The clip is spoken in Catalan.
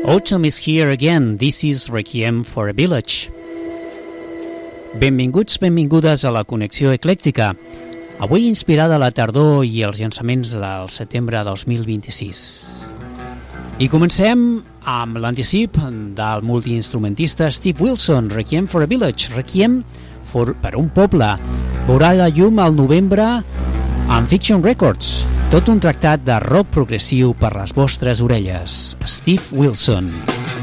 Autumn is here again. This is Requiem for a Village. Benvinguts, benvingudes a la Connexió Eclèctica. Avui inspirada a la tardor i els llançaments del setembre 2026. I comencem amb l'anticip del multiinstrumentista Steve Wilson, Requiem for a Village, Requiem per un poble. Veurà la llum al novembre amb Fiction Records, tot un tractat de rock progressiu per les vostres orelles. Steve Wilson.